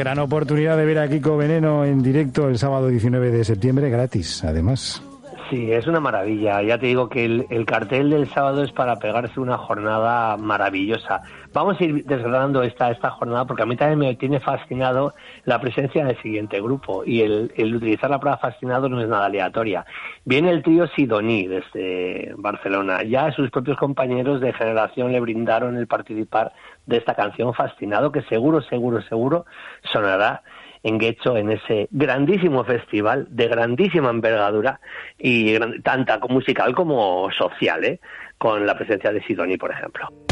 gran oportunidad de ver a Kiko Veneno en directo el sábado 19 de septiembre, gratis, además. Sí, es una maravilla. Ya te digo que el cartel del sábado es para pegarse una jornada maravillosa. Vamos a ir desgranando esta jornada porque a mí también me tiene fascinado la presencia del siguiente grupo y el utilizar la palabra fascinado no es nada aleatoria. Viene el trío Sidoní desde Barcelona. Ya sus propios compañeros de generación le brindaron el participar de esta canción Fascinado, que seguro sonará en Getxo, en ese grandísimo festival de grandísima envergadura y tanta musical como social, con la presencia de Sidoní, por ejemplo.